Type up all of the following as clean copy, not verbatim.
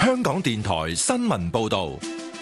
香港電台新聞報道。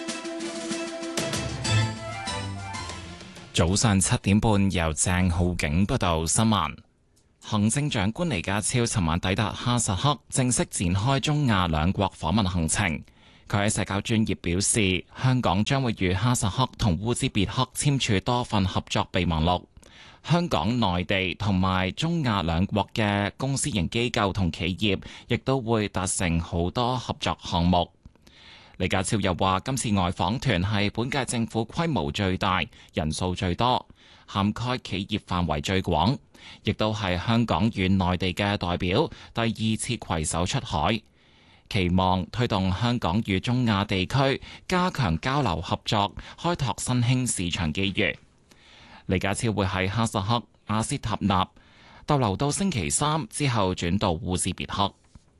早上7點半，由鄭浩景報道新聞。行政長官李家超尋晚抵達哈薩克，正式展開中亞兩國訪問行程。佢喺社交專頁表示，香港將會與哈薩克同烏茲別克簽署多份合作備忘錄。香港、內地同埋中亞兩國嘅公私營機構同企業，亦都會達成好多合作項目。李家超又話，今次外訪團係本屆政府規模最大、人數最多、涵蓋企業範圍最廣，亦都係香港與內地嘅代表第二次攜手出海，期望推動香港與中亞地區加強交流合作，開拓新興市場機遇。李家超會喺哈薩克阿斯塔納逗留到星期三，之後轉到烏茲別克。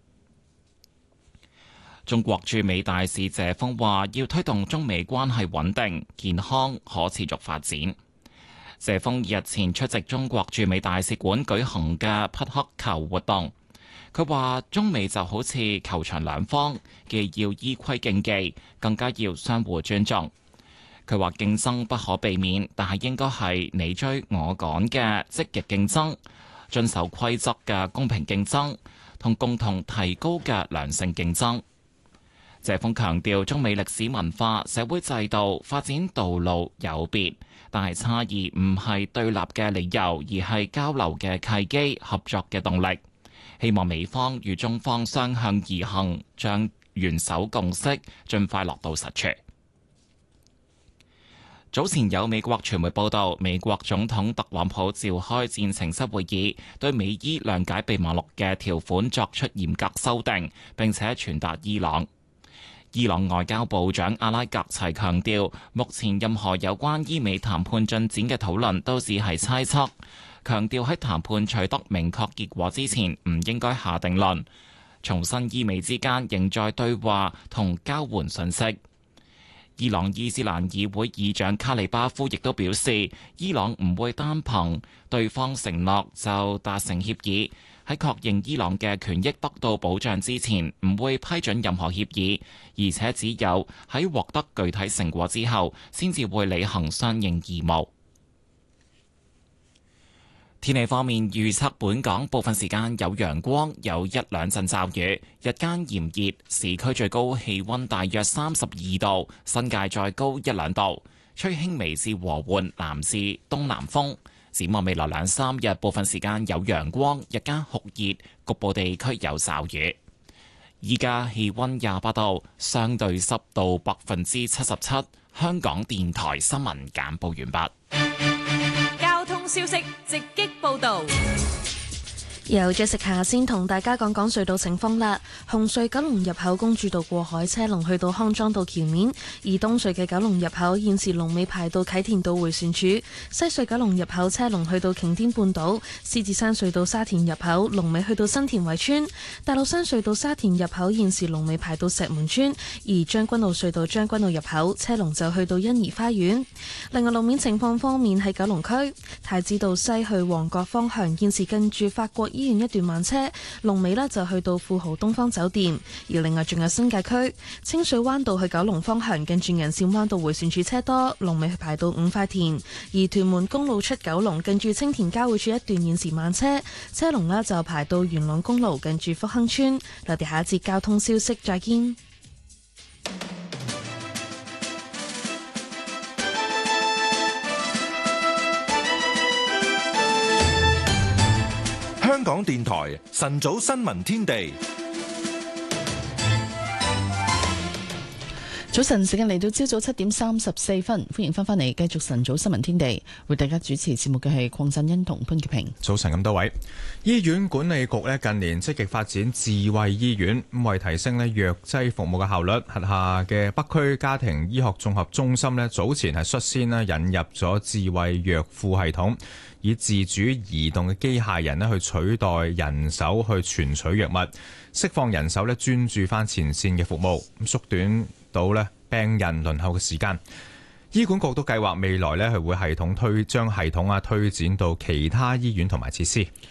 中國駐美大使謝鋒話，要推動中美關係穩定、健康、可持續發展。謝鋒日前出席中國駐美大使館舉行嘅匹克球活動，佢話中美就好似球場兩方，既要依規競技，更加要相互尊重。佢話競爭不可避免，但係應該係你追我趕嘅積極競爭，遵守規則嘅公平競爭，同共同提高嘅良性競爭。謝鋒強調，中美歷史文化、社會制度發展道路有別，但係差異唔係對立嘅理由，而係交流嘅契機、合作嘅動力。希望美方與中方相向而行，將元首共識盡快落到實處。早前有美國傳媒報道，美國總統特朗普召開戰情室會議，對美伊諒解備忘錄嘅條款作出嚴格修訂，並且傳達伊朗。伊朗外交部長阿拉格齊強調，目前任何有關伊美談判進展嘅討論都只係猜測，強調喺談判取得明確結果之前，唔應該下定論。重申伊美之間仍在對話同交換信息。伊朗伊斯蘭議會議長卡里巴夫亦都表示，伊朗唔會單憑對方承諾就達成協議，喺確認伊朗嘅權益得到保障之前，唔會批准任何協議，而且只有喺獲得具體成果之後，先至會履行相應義務。天氣方面，預測本港部分時間有陽光，有一兩陣驟雨，日間炎熱，市區最高氣溫大約32度，新界再高一兩度，吹輕微至和緩南至東南風。展望未來兩三日，部分時間有陽光，日間酷熱，局部地區有驟雨。依家氣溫28度，相對濕度77%。香港電台新聞簡報完畢。 交通消息直擊報道。 由Jessica先同大家講講隧道情況啦。紅隧九龍入口公主道過海車龍去到康莊道橋面，而東隧嘅九龍入口現時龍尾排到啟田道迴旋處。西隧九龍入口車龍去到擎天半島，獅子山隧道沙田入口龍尾去到新田圍村。大老山隧道沙田入口現時龍尾排到石門村，而將軍澳隧道將軍澳入口車龍就去到欣怡花園。另外路面情況方面，喺九龍區太子道西去旺角方向現時近住法國醫院一段慢車，龍尾呢就去到富豪東方酒店。而另外仲有新界區清水灣道去九龍方向近住銀線灣道迴旋處車多，龍尾排到五塊田。而屯門公路出九龍近住青田交匯處一段現時慢車，車龍呢就排到元朗公路近住福亨村。我哋下一節交通消息再見。 香港電台晨早新聞天地， 早晨時間嚟到朝早7:34，歡迎翻嚟繼續晨早新聞天地，為大家主持節目嘅係鄺振欣同潘潔平。 早晨咁多位，醫院管理局近年積極發展智慧醫院，為提升藥劑服務嘅效率，轄下嘅北區家庭醫學綜合中心早前係率先引入咗智慧藥庫系統，以自主移動嘅機械人去取代人手去存取藥物，釋放人手專注翻前線嘅服務，縮短到病人輪候嘅時間。醫管局都計劃未來係會將系統推展到其他醫院同埋設施。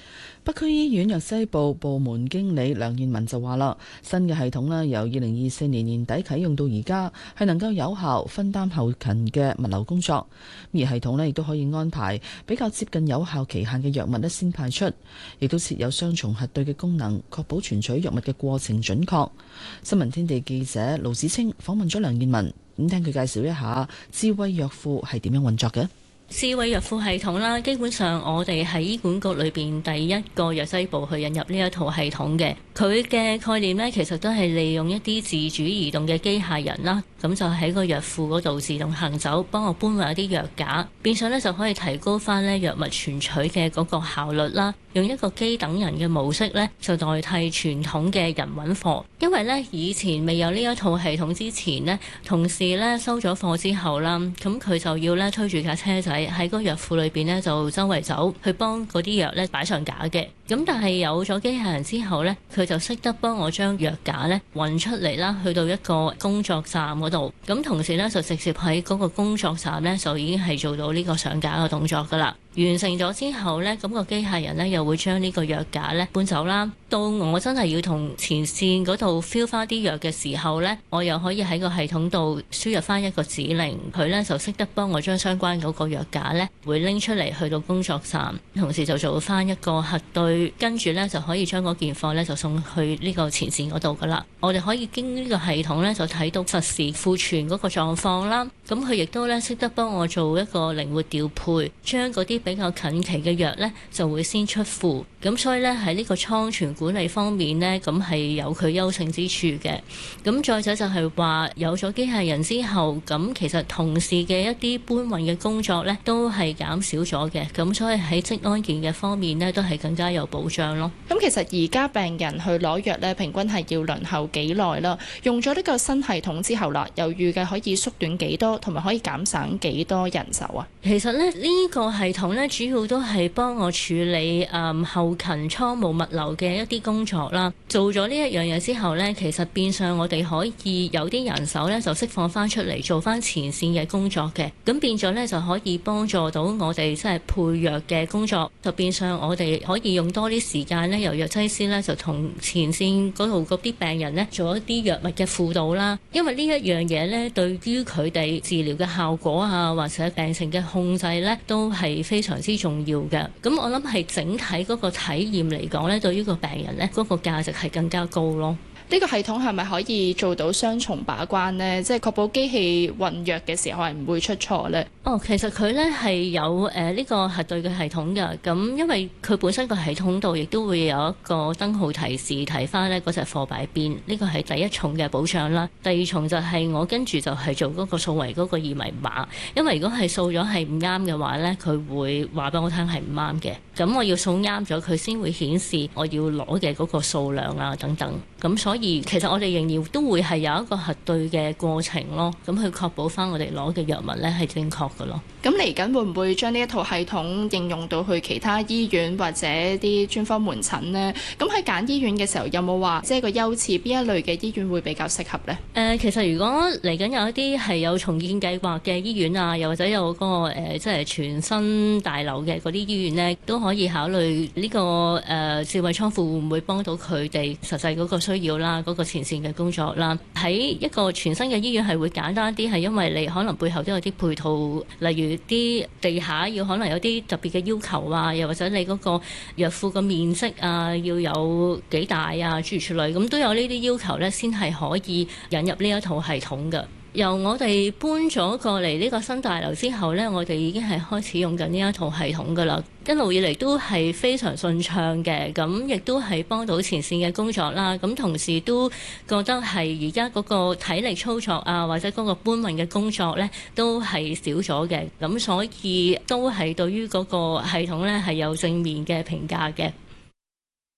北區醫院藥劑部部門經理梁燕文就話啦，新嘅系統咧由2024年年底啟用到而家，係能夠有效分擔後勤嘅物流工作。而系統咧亦都可以安排比較接近有效期限嘅藥物咧先派出，亦都設有雙重核對嘅功能，確保存取藥物嘅過程準確。新聞天地記者盧子清訪問咗梁燕文，咁聽佢介紹一下智慧藥庫係點樣運作嘅。 智慧藥庫系統啦，基本上我哋喺醫管局裏邊第一個藥劑部去引入呢一套系統嘅。佢嘅概念呢，其實都係利用一啲自主移動嘅機械人啦，咁就喺個藥庫嗰度自動行走，幫我搬運一啲藥架，變相呢就可以提高翻呢藥物存取嘅嗰個效率啦。用一個機等人嘅模式呢，就代替傳統嘅人揾貨。因為呢，以前未有呢一套系統之前呢，同事呢收咗貨之後啦，咁佢就要呢推住架車仔喺個藥庫裏邊呢，就周圍走去幫嗰啲藥呢擺上架嘅。咁但係有咗機械人之後呢，佢就識得幫我將藥架呢運出嚟啦，去到一個工作站嗰度。咁同時呢，就直接喺嗰個工作站呢，就已經係做到呢個上架嘅動作噶啦。完成咗之後呢，咁個機械人呢又會將呢個藥架呢搬走啦。到我真係要同前線嗰度 fill 翻啲藥嘅時候呢，我又可以喺個系統度輸入翻一個指令，佢呢就識得幫我將相關嗰個藥架呢會拎出嚟去到工作站，同時就做翻一個核對，跟住呢就可以將嗰件貨呢就送去呢個前線嗰度噶啦。我哋可以經呢個系統呢就睇到實時庫存嗰個狀況啦。咁佢亦都呢識得幫我做一個靈活調配，將嗰啲比較近期嘅藥呢就會先出庫。咁所以呢，喺呢個倉存管理方面呢，咁係有佢優勝之處嘅。咁再者就係話有咗機械人之後，咁其實同事嘅一啲搬運嘅工作呢都係減少咗嘅。咁所以喺職安健嘅方面呢，都係更加有保障咯。 咁其實而家病人去攞藥呢，平均係要輪候幾耐啦？用咗呢個新系統之後啦，又預計可以縮短幾多，同埋可以減省幾多人手啊？ 其實呢，呢個系統呢，主要都係幫我處理後勤倉務物流嘅一啲工作啦。做咗呢一樣嘢之後呢，其實變相我哋可以有啲人手呢，就釋放翻出嚟做翻前線嘅工作嘅。咁變咗呢，就可以幫助到我哋即係配藥嘅工作，就變相我哋可以用多啲時間呢，由藥劑師呢，就同前線嗰度嗰啲病人呢，做一啲藥物嘅輔導啦。因為呢一樣嘢呢，對於佢哋治療嘅效果啊，或者病情嘅控制呢，都係非常之重要嘅。咁我諗係整體嗰個體驗嚟講呢，對於個病人呢，嗰個價值係更加高咯。 呢個系統係咪可以做到雙重把關呢？即係確保機器運藥嘅時候係唔會出錯呢？ 哦，其實佢呢係有呢個核對嘅系統㗎。咁因為佢本身個系統度亦都會有一個燈號提示提翻呢嗰隻貨擺邊，呢個係第一重嘅保障啦。第二重就係我跟住就係做嗰個掃為嗰個二維碼，因為如果係掃咗係唔啱嘅話呢，佢會話俾我聽係唔啱嘅。咁我要掃啱咗，佢先會顯示我要攞嘅嗰個數量啊等等。咁所以其實我哋仍然都會係有一個核對嘅過程咯，咁去確保翻我哋攞嘅藥物呢係正確嘅咯。 咁嚟緊會唔會將呢一套系統應用到去其他醫院或者啲專科門診呢？咁喺揀醫院嘅時候有冇話即係個優次邊一類嘅醫院會比較適合呢？ 其實如果嚟緊有一啲係有重建計劃嘅醫院啊，又或者有嗰個即係全新大樓嘅嗰啲醫院呢，都可以考慮呢個智慧倉庫會唔會幫到佢哋實際嗰個需要啦，嗰個前線嘅工作啦。喺一個全新嘅醫院係會簡單啲，係因為你可能背後都有啲配套，例如啲地下要可能有啲特別嘅要求啊，又或者你嗰個藥庫嘅面積啊要有幾大啊，諸如此類，咁都有呢啲要求呢，先係可以引入呢一套系統嘅。由我哋搬咗過嚟呢個新大樓之後呢，我哋已經係開始用緊呢一套系統㗎啦。一路以嚟都係非常順暢嘅，咁亦都係幫到前線嘅工作啦。咁同時都覺得係而家嗰個體力操作啊，或者嗰個搬運嘅工作呢，都係少咗嘅。咁所以都係對於嗰個系統呢係有正面嘅評價嘅。